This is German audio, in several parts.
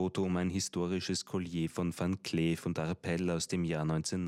Foto um ein historisches Collier von Van Cleef und Arpels aus dem Jahr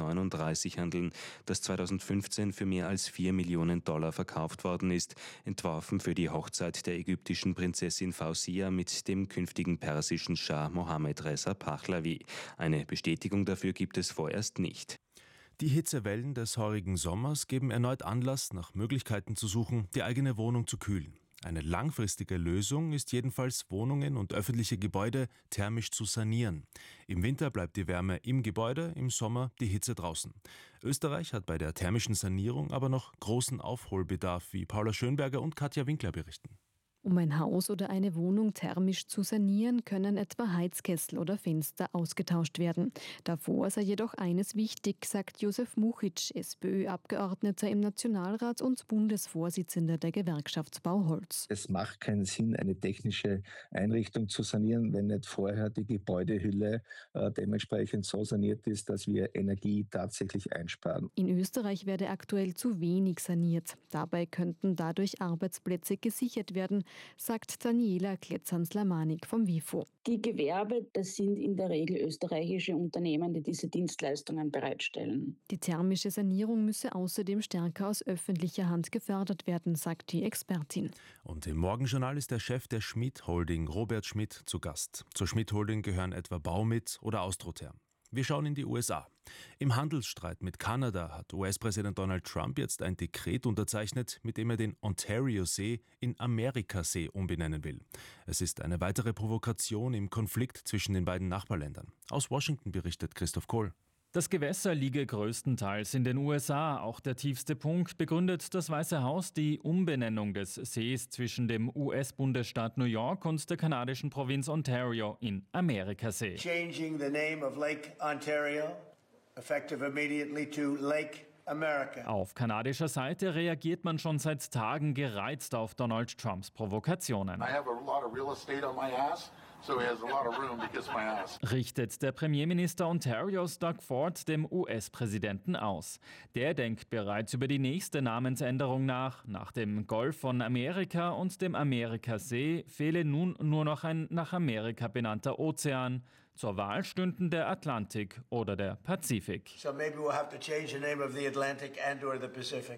1939 handeln, das 2015 für mehr als $4 Millionen verkauft worden ist, entworfen für die Hochzeit der ägyptischen Prinzessin Fausia mit dem künftigen persischen Schah Mohammed Reza Pahlavi. Eine Bestätigung dafür gibt es vorerst nicht. Die Hitzewellen des heurigen Sommers geben erneut Anlass, nach Möglichkeiten zu suchen, die eigene Wohnung zu kühlen. Eine langfristige Lösung ist jedenfalls, Wohnungen und öffentliche Gebäude thermisch zu sanieren. Im Winter bleibt die Wärme im Gebäude, im Sommer die Hitze draußen. Österreich hat bei der thermischen Sanierung aber noch großen Aufholbedarf, wie Paula Schönberger und Katja Winkler berichten. Um ein Haus oder eine Wohnung thermisch zu sanieren, können etwa Heizkessel oder Fenster ausgetauscht werden. Davor sei jedoch eines wichtig, sagt Josef Muchitsch, SPÖ-Abgeordneter im Nationalrat und Bundesvorsitzender der Gewerkschaftsbau Holz. Es macht keinen Sinn, eine technische Einrichtung zu sanieren, wenn nicht vorher die Gebäudehülle dementsprechend so saniert ist, dass wir Energie tatsächlich einsparen. In Österreich werde aktuell zu wenig saniert. Dabei könnten dadurch Arbeitsplätze gesichert werden, sagt Daniela Kletzans-Lamanik vom WIFO. Die Gewerbe, das sind in der Regel österreichische Unternehmen, die diese Dienstleistungen bereitstellen. Die thermische Sanierung müsse außerdem stärker aus öffentlicher Hand gefördert werden, sagt die Expertin. Und im Morgenjournal ist der Chef der Schmidt Holding, Robert Schmidt, zu Gast. Zur Schmidt Holding gehören etwa Baumit oder Austrotherm. Wir schauen in die USA. Im Handelsstreit mit Kanada hat US-Präsident Donald Trump jetzt ein Dekret unterzeichnet, mit dem er den Ontario-See in Amerikasee umbenennen will. Es ist eine weitere Provokation im Konflikt zwischen den beiden Nachbarländern. Aus Washington berichtet Christoph Kohl. Das Gewässer liege größtenteils in den USA. Auch der tiefste Punkt begründet das Weiße Haus die Umbenennung des Sees zwischen dem US-Bundesstaat New York und der kanadischen Provinz Ontario in Amerikasee. Changing the name of Lake Ontario, effective immediately to Lake America. Auf kanadischer Seite reagiert man schon seit Tagen gereizt auf Donald Trumps Provokationen. I have a lot of real estate on my ass. So he has a lot of room to kiss my ass. Richtet der Premierminister Ontarios Doug Ford dem US-Präsidenten aus. Der denkt bereits über die nächste Namensänderung nach. Nach dem Golf von Amerika und dem Amerikasee fehle nun nur noch ein nach Amerika benannter Ozean. Zur Wahl stünden der Atlantik oder der Pazifik. So maybe we'll have to change the name of the Atlantic and or the Pacific.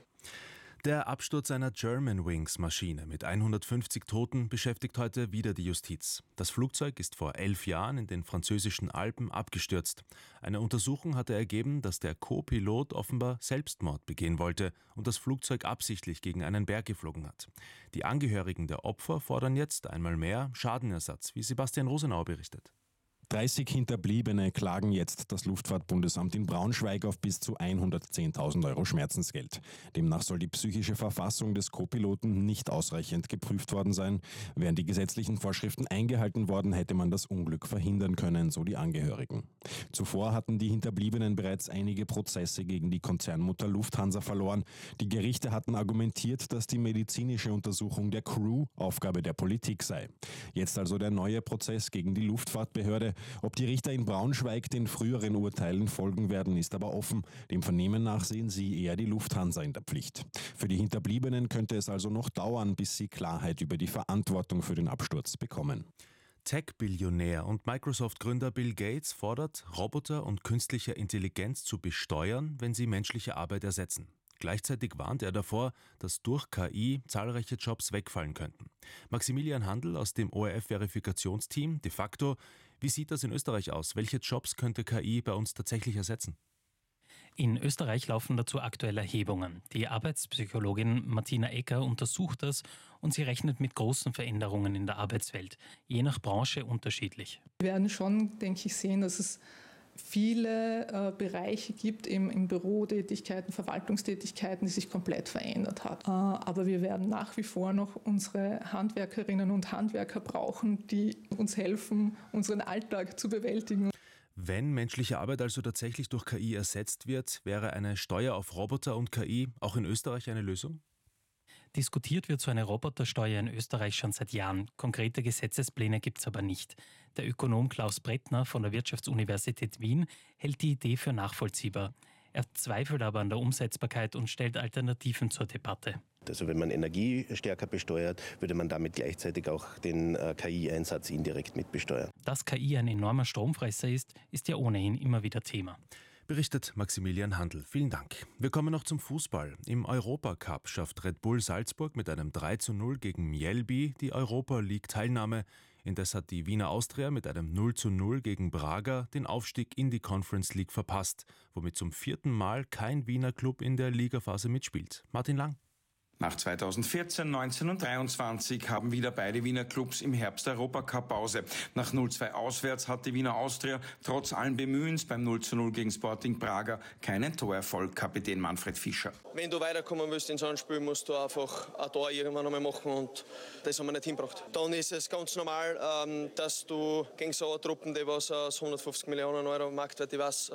Der Absturz einer Germanwings-Maschine mit 150 Toten beschäftigt heute wieder die Justiz. Das Flugzeug ist vor 11 Jahren in den französischen Alpen abgestürzt. Eine Untersuchung hatte ergeben, dass der Co-Pilot offenbar Selbstmord begehen wollte und das Flugzeug absichtlich gegen einen Berg geflogen hat. Die Angehörigen der Opfer fordern jetzt einmal mehr Schadenersatz, wie Sebastian Rosenauer berichtet. 30 Hinterbliebene klagen jetzt das Luftfahrtbundesamt in Braunschweig auf bis zu 110.000 € Schmerzensgeld. Demnach soll die psychische Verfassung des Co-Piloten nicht ausreichend geprüft worden sein. Wären die gesetzlichen Vorschriften eingehalten worden, hätte man das Unglück verhindern können, so die Angehörigen. Zuvor hatten die Hinterbliebenen bereits einige Prozesse gegen die Konzernmutter Lufthansa verloren. Die Gerichte hatten argumentiert, dass die medizinische Untersuchung der Crew Aufgabe der Politik sei. Jetzt also der neue Prozess gegen die Luftfahrtbehörde. Ob die Richter in Braunschweig den früheren Urteilen folgen werden, ist aber offen. Dem Vernehmen nach sehen sie eher die Lufthansa in der Pflicht. Für die Hinterbliebenen könnte es also noch dauern, bis sie Klarheit über die Verantwortung für den Absturz bekommen. Tech-Billionär und Microsoft-Gründer Bill Gates fordert, Roboter und künstliche Intelligenz zu besteuern, wenn sie menschliche Arbeit ersetzen. Gleichzeitig warnt er davor, dass durch KI zahlreiche Jobs wegfallen könnten. Maximilian Handel aus dem ORF-Verifikationsteam, de facto, wie sieht das in Österreich aus? Welche Jobs könnte KI bei uns tatsächlich ersetzen? In Österreich laufen dazu aktuell Erhebungen. Die Arbeitspsychologin Martina Ecker untersucht das und sie rechnet mit großen Veränderungen in der Arbeitswelt, je nach Branche unterschiedlich. Wir werden schon, denke ich, sehen, dass es viele Bereiche gibt im Bürotätigkeiten, Verwaltungstätigkeiten, die sich komplett verändert haben. Aber wir werden nach wie vor noch unsere Handwerkerinnen und Handwerker brauchen, die uns helfen, unseren Alltag zu bewältigen. Wenn menschliche Arbeit also tatsächlich durch KI ersetzt wird, wäre eine Steuer auf Roboter und KI auch in Österreich eine Lösung? Diskutiert wird so eine Robotersteuer in Österreich schon seit Jahren. Konkrete Gesetzespläne gibt es aber nicht. Der Ökonom Klaus Brettner von der Wirtschaftsuniversität Wien hält die Idee für nachvollziehbar. Er zweifelt aber an der Umsetzbarkeit und stellt Alternativen zur Debatte. Also wenn man Energie stärker besteuert, würde man damit gleichzeitig auch den KI-Einsatz indirekt mitbesteuern. Dass KI ein enormer Stromfresser ist ja ohnehin immer wieder Thema. Berichtet Maximilian Handl. Vielen Dank. Wir kommen noch zum Fußball. Im Europacup schafft Red Bull Salzburg mit einem 3:0 gegen Mjällby die Europa League-Teilnahme. Indes hat die Wiener Austria mit einem 0:0 gegen Braga den Aufstieg in die Conference League verpasst, womit zum 4. Mal kein Wiener Club in der Ligaphase mitspielt. Martin Lang. Nach 2014, 19 und 23 haben wieder beide Wiener Clubs im Herbst Europacup-Pause. Nach 0:2 auswärts hat die Wiener Austria trotz allen Bemühens beim 0:0 gegen Sporting Braga keinen Torerfolg, Kapitän Manfred Fischer. Wenn du weiterkommen willst in so einem Spiel, musst du einfach ein Tor irgendwann einmal machen und das haben wir nicht hingebracht. Dann ist es ganz normal, dass du gegen so eine Truppe, die was aus 150 Millionen Euro Marktwert, ich weiß,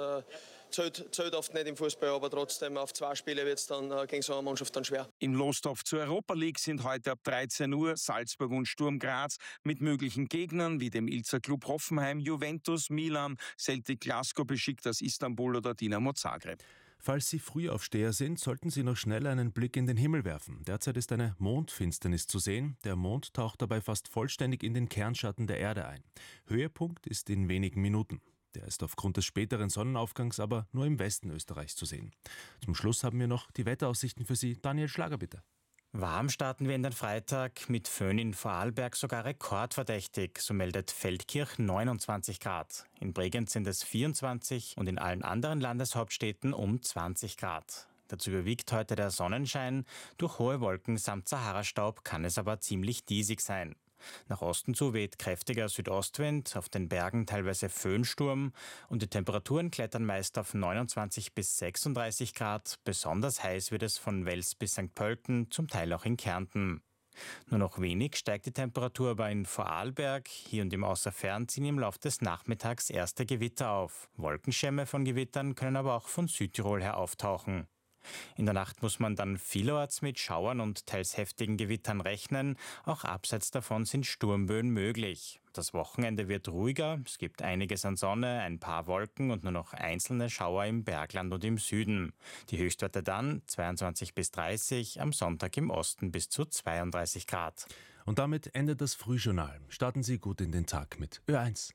zählt oft nicht im Fußball, aber trotzdem auf 2 Spiele wird es dann gegen so eine Mannschaft dann schwer. Im Lostopf zur Europa League sind heute ab 13 Uhr Salzburg und Sturm Graz mit möglichen Gegnern wie dem Ilzer Club Hoffenheim, Juventus, Milan, Celtic Glasgow beschickt aus Istanbul oder Dinamo Zagreb. Falls Sie Frühaufsteher sind, sollten Sie noch schnell einen Blick in den Himmel werfen. Derzeit ist eine Mondfinsternis zu sehen. Der Mond taucht dabei fast vollständig in den Kernschatten der Erde ein. Höhepunkt ist in wenigen Minuten. Der ist aufgrund des späteren Sonnenaufgangs aber nur im Westen Österreichs zu sehen. Zum Schluss haben wir noch die Wetteraussichten für Sie. Daniel Schlager, bitte. Warm starten wir in den Freitag, mit Föhn in Vorarlberg sogar rekordverdächtig, so meldet Feldkirch 29 Grad. In Bregenz sind es 24 und in allen anderen Landeshauptstädten um 20 Grad. Dazu überwiegt heute der Sonnenschein, durch hohe Wolken samt Sahara-Staub kann es aber ziemlich diesig sein. Nach Osten zu weht kräftiger Südostwind, auf den Bergen teilweise Föhnsturm und die Temperaturen klettern meist auf 29 bis 36 Grad. Besonders heiß wird es von Wels bis St. Pölten, zum Teil auch in Kärnten. Nur noch wenig steigt die Temperatur aber in Vorarlberg. Hier und im Außerfern ziehen im Laufe des Nachmittags erste Gewitter auf. Wolkenschämme von Gewittern können aber auch von Südtirol her auftauchen. In der Nacht muss man dann vielerorts mit Schauern und teils heftigen Gewittern rechnen. Auch abseits davon sind Sturmböen möglich. Das Wochenende wird ruhiger. Es gibt einiges an Sonne, ein paar Wolken und nur noch einzelne Schauer im Bergland und im Süden. Die Höchstwerte dann 22 bis 30, am Sonntag im Osten bis zu 32 Grad. Und damit endet das Frühjournal. Starten Sie gut in den Tag mit Ö1.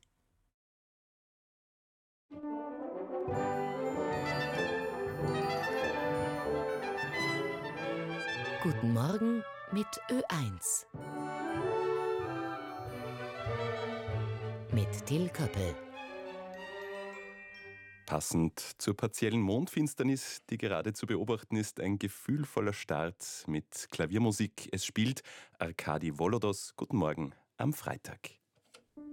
Guten Morgen mit Ö1. Mit Till Köppel. Passend zur partiellen Mondfinsternis, die gerade zu beobachten ist, ein gefühlvoller Start mit Klaviermusik. Es spielt Arkadi Volodos. Guten Morgen am Freitag.